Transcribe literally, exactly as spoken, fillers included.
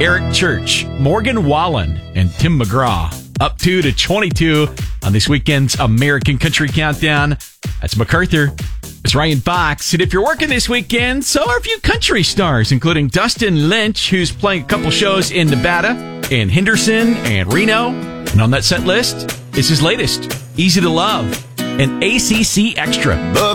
Eric Church, Morgan Wallen, and Tim McGraw. Up two to twenty-two on this weekend's American Country Countdown. That's MacArthur. It's Ryan Fox. And if you're working this weekend, so are a few country stars, including Dustin Lynch, who's playing a couple shows in Nevada, and Henderson and Reno. And on that set list is his latest, Easy to Love, and A C C Extra.